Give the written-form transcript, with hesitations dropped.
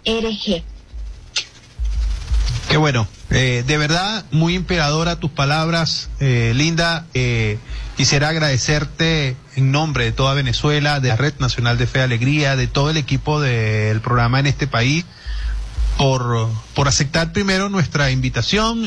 Qué bueno. De verdad, muy inspiradora tus palabras, Linda. Quisiera agradecerte en nombre de toda Venezuela, de la Red Nacional de Fe y Alegría, de todo el equipo del programa en este país, por aceptar primero nuestra invitación